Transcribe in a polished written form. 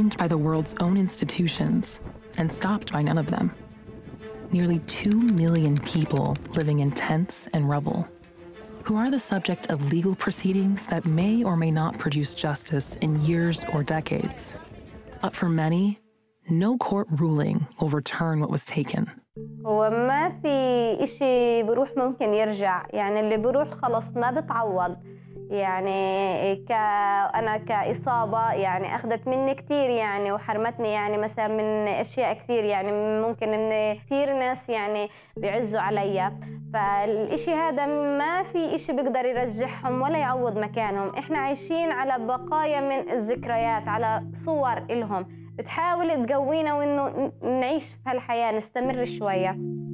welcomed by the world's own institutions and stopped by none of them. Nearly 2 million people living in tents and rubble, who are the subject of legal proceedings that may or may not produce justice in years or decades. But for many, no court ruling will return what was taken. هو ما في إشي بروح ممكن يرجع، يعني اللي بروح خلص ما بتعوض. يعني أنا كإصابة يعني أخذت مني كتير يعني وحرمتني يعني مثلا من أشياء كتير، يعني ممكن إن كتير ناس يعني بيعزوا عليا، فالإشي هذا ما في إشي بيقدر يرجعهم ولا يعوض مكانهم. إحنا عايشين على بقايا من الذكريات، على صور إلهم بتحاول تقوينا وإنه نعيش في هالحياة نستمر شوية.